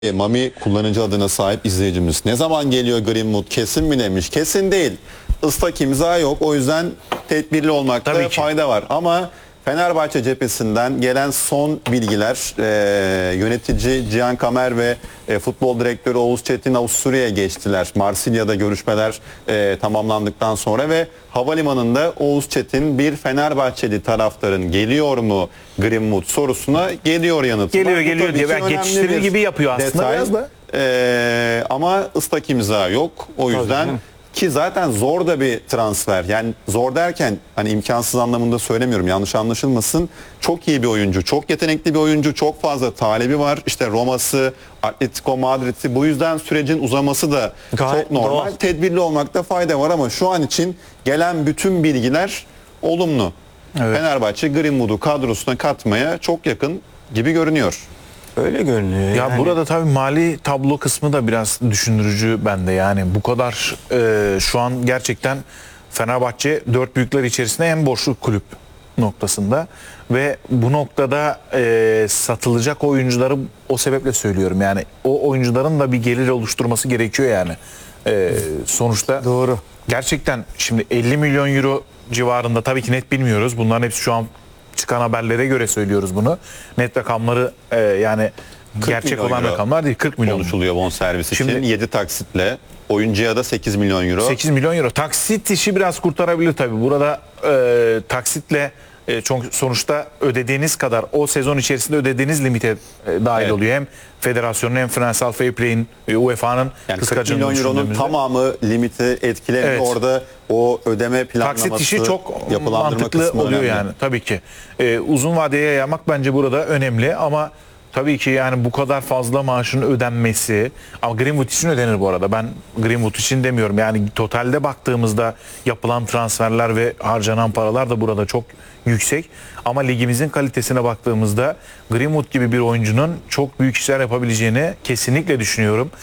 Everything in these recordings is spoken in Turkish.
Mami kullanıcı adına sahip izleyicimiz. Ne zaman geliyor Greenwood? Kesin mi demiş? Kesin değil. Islak imza yok. O yüzden tedbirli olmakta fayda var. Ama Fenerbahçe cephesinden gelen son bilgiler yönetici Cihan Kamer ve futbol direktörü Oğuz Çetin Avusturya'ya geçtiler. Marsilya'da görüşmeler tamamlandıktan sonra ve havalimanında Oğuz Çetin bir Fenerbahçeli taraftarın geliyor mu Greenwood sorusuna geliyor yanıtı. Geliyor diye geçiştirir gibi yapıyor aslında detay. biraz da. Ama ıslak imza yok. O yüzden ki zaten zor da bir transfer. Yani zor derken hani imkansız anlamında söylemiyorum. Yanlış anlaşılmasın. Çok iyi bir oyuncu, çok yetenekli bir oyuncu, çok fazla talebi var. İşte Roma'sı, Atletico Madrid'i. Bu yüzden sürecin uzaması da Gayet çok normal. doğal. Tedbirli olmakta fayda var ama şu an için gelen bütün bilgiler olumlu. Evet. Fenerbahçe Greenwood'u kadrosuna katmaya çok yakın gibi görünüyor. Öyle görünüyor. Ya yani. burada tabii mali tablo kısmı da biraz düşündürücü bende. Yani bu kadar şu an gerçekten Fenerbahçe dört büyükler içerisinde en borçlu kulüp noktasında ve bu noktada satılacak oyuncuları o sebeple söylüyorum. Yani o oyuncuların da bir gelir oluşturması gerekiyor yani. Sonuçta Doğru. gerçekten şimdi 50 milyon euro civarında, tabii ki net bilmiyoruz. Bunların hepsi şu an çıkan haberlere göre söylüyoruz bunu. Net rakamları yani gerçek milyon olan euro rakamlar değil, 40 milyon. Konuşuluyor bonservis için. Şimdi- 7 taksitle. Oyuncuya da 8 milyon euro. 8 milyon euro. Taksit işi biraz kurtarabilir tabii. Burada taksitle çok sonuçta ödediğiniz kadar o sezon içerisinde ödediğiniz limite dahil Evet. oluyor. Hem federasyonun hem finansal fair play'in, UEFA'nın Yani 40 kıskacını milyon euronun düşündüğümüzde. tamamı limiti etkilemiyor. Evet. Orada o ödeme planlaması, Taksit işi çok yapılandırma mantıklı kısmı oluyor önemli. yani tabii ki. Uzun vadeye yaymak bence burada önemli ama tabii ki yani bu kadar fazla maaşın ödenmesi, ama Greenwood için ödenir bu arada. Ben Greenwood için demiyorum. Yani totalde baktığımızda yapılan transferler ve harcanan paralar da burada çok yüksek. Ama ligimizin kalitesine baktığımızda Greenwood gibi bir oyuncunun çok büyük işler yapabileceğini kesinlikle düşünüyorum.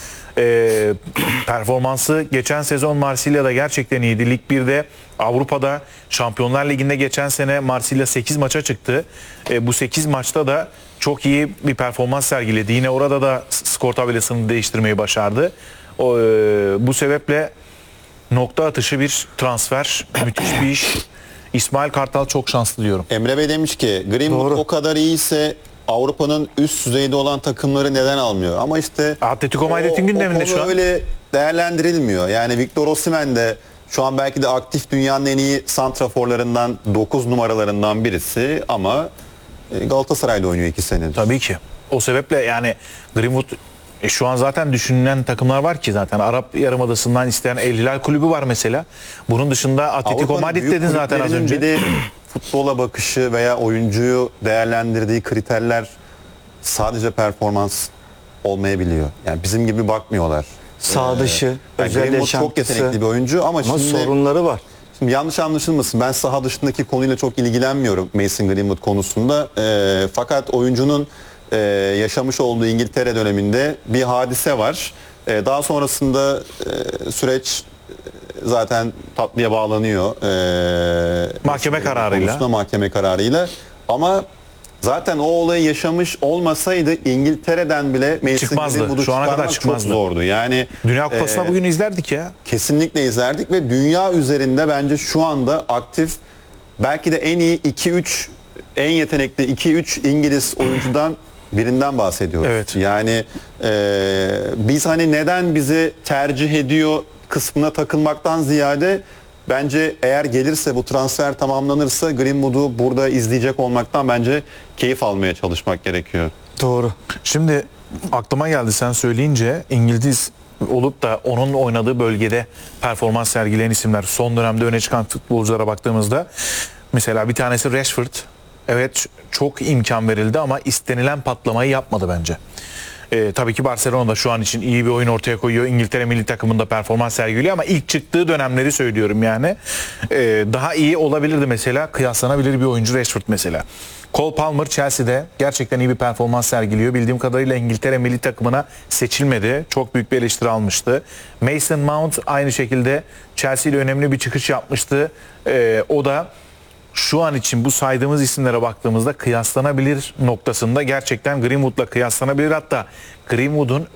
Performansı geçen sezon Marsilya'da gerçekten iyiydi. Lig 1'de, Avrupa'da, Şampiyonlar Ligi'nde geçen sene Marsilya 8 maça çıktı. Bu 8 maçta da çok iyi bir performans sergiledi. Yine orada da skor tabelasını değiştirmeyi başardı. Bu sebeple nokta atışı bir transfer, müthiş bir iş. İsmail Kartal çok şanslı diyorum. Emre Bey demiş ki Greenwood Doğru. o kadar iyiyse Avrupa'nın üst düzeyde olan takımları neden almıyor? Ama işte Atletico Madrid'in gündeminde konu şu an. öyle değerlendirilmiyor. Yani Victor Osimhen de şu an belki de aktif dünyanın en iyi santraforlarından 9 numaralarından birisi ama Galatasaray'da oynuyor 2 senedir. Tabii ki. O sebeple yani Greenwood şu an zaten düşünülen takımlar var ki zaten. Arap Yarımadası'ndan isteyen El Hilal Kulübü var mesela. Bunun dışında Atletico Avrupa'nın Madrid büyük dedin zaten az kulüplerinin önce. Bir de futbola bakışı veya oyuncuyu değerlendirdiği kriterler sadece performans olmayabiliyor. Yani bizim gibi bakmıyorlar. Sağ dışı, Yani özel Greenwood çok yaşantısı. yetenekli bir oyuncu ama Ama şimdi sorunları var. yanlış anlaşılmasın. Ben saha dışındaki konuyla çok ilgilenmiyorum Mason Greenwood konusunda. Fakat oyuncunun yaşamış olduğu İngiltere döneminde bir hadise var. Daha sonrasında süreç zaten tatlıya bağlanıyor. Mahkeme kararıyla. Konusunda mahkeme kararıyla. Ama zaten o olayı yaşamış olmasaydı İngiltere'den bile Mason Çıkmazdı. Greenwood'u Şu ana kadar çıkarmak çok çıkmazdı. zordu. Yani Dünya Kupası'na bugün izlerdik ya. kesinlikle izlerdik ve dünya üzerinde bence şu anda aktif belki de en iyi 2-3 en yetenekli 2-3 İngiliz oyuncudan birinden bahsediyoruz. Evet. Yani biz hani neden bizi tercih ediyor kısmına takılmaktan ziyade bence eğer gelirse bu transfer tamamlanırsa Greenwood'u burada izleyecek olmaktan bence keyif almaya çalışmak gerekiyor. Doğru. Şimdi aklıma geldi sen söyleyince, İngiliz olup da onun oynadığı bölgede performans sergileyen isimler, son dönemde öne çıkan futbolculara baktığımızda mesela bir tanesi Rashford. Evet, çok imkan verildi ama istenilen patlamayı yapmadı bence. Tabii ki Barcelona'da şu an için iyi bir oyun ortaya koyuyor. İngiltere milli takımında performans sergiliyor ama ilk çıktığı dönemleri söylüyorum yani. Daha iyi olabilirdi mesela, kıyaslanabilir bir oyuncu Rashford mesela. Cole Palmer Chelsea'de gerçekten iyi bir performans sergiliyor. Bildiğim kadarıyla İngiltere milli takımına seçilmedi. Çok büyük bir eleştiri almıştı. Mason Mount aynı şekilde Chelsea ile önemli bir çıkış yapmıştı. O da şu an için bu saydığımız isimlere baktığımızda kıyaslanabilir noktasında gerçekten Greenwood'la kıyaslanabilir. Hatta Greenwood'un